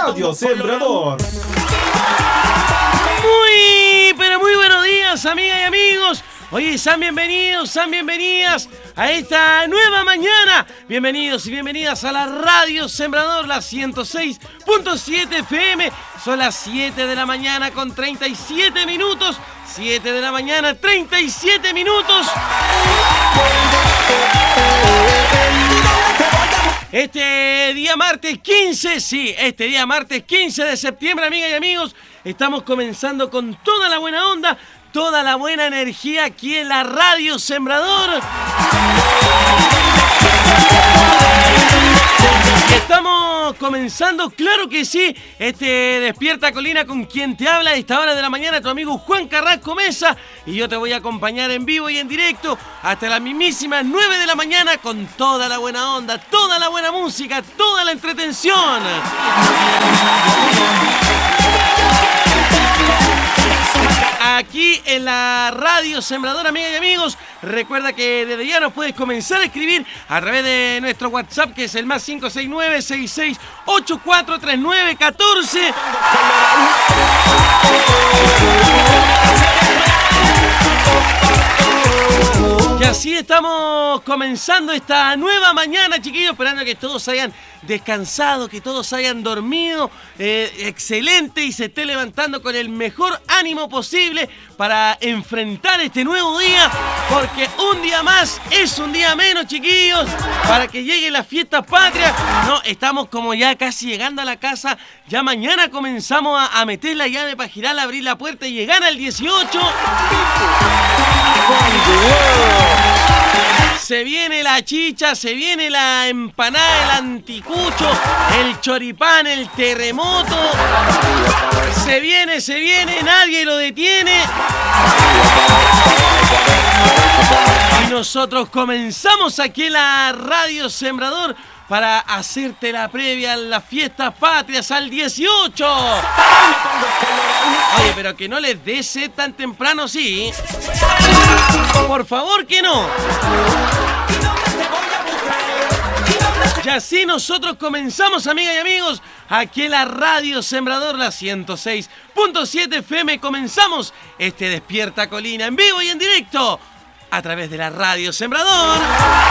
Radio Sembrador. Pero muy buenos días, amigas y amigos. Oye, sean bienvenidos, sean bienvenidas a esta nueva mañana. Bienvenidos y bienvenidas a la Radio Sembrador, la 106.7 FM. Son las 7 de la mañana con 37 minutos. 7 de la mañana, 37 minutos. Este día martes 15, sí, este día martes 15 de septiembre, amigas y amigos, estamos comenzando con toda la buena onda, toda la buena energía aquí en la Radio Sembrador. Estamos comenzando, claro que sí, este Despierta Colina con quien te habla a esta hora de la mañana, tu amigo Juan Carrasco Mesa, y yo te voy a acompañar en vivo y en directo hasta las mismísimas 9 de la mañana con toda la buena onda, toda la buena música, toda la entretención. Aquí en la Radio Sembrador, amigas y amigos, recuerda que desde ya nos puedes comenzar a escribir a través de nuestro WhatsApp, que es el más 569-66843914. Y así estamos comenzando esta nueva mañana, chiquillos, esperando que todos hayan descansado, que todos hayan dormido excelente y se esté levantando con el mejor ánimo posible para enfrentar este nuevo día, porque un día más es un día menos, chiquillos, para que llegue la fiesta patria. No, estamos como ya casi llegando a la casa, ya mañana comenzamos a meter la llave para girar, abrir la puerta y llegar al 18. Se viene la chicha, se viene la empanada, el anticucho, el choripán, el terremoto. Se viene, nadie lo detiene. Y nosotros comenzamos aquí en la Radio Sembrador para hacerte la previa a las fiestas patrias al 18. Oye, pero que no les dé sed tan temprano, sí. Por favor que no. Y así nosotros comenzamos, amigas y amigos, aquí en la Radio Sembrador, la 106.7 FM. Comenzamos este Despierta Colina en vivo y en directo a través de la Radio Sembrador.